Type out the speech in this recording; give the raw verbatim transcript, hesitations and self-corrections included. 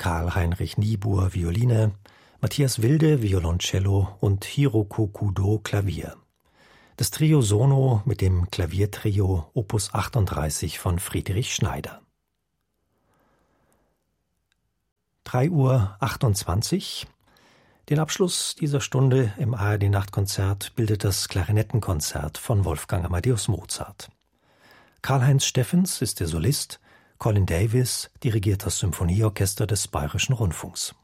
Karl-Heinrich Niebuhr, Violine, Matthias Wilde, Violoncello und Hiroko Kudo, Klavier. Das Trio Sono mit dem Klaviertrio Opus achtunddreißig von Friedrich Schneider. drei Uhr achtundzwanzig. Den Abschluss dieser Stunde im A R D-Nachtkonzert bildet das Klarinettenkonzert von Wolfgang Amadeus Mozart. Karl-Heinz Steffens ist der Solist, Colin Davis dirigiert das Symphonieorchester des Bayerischen Rundfunks.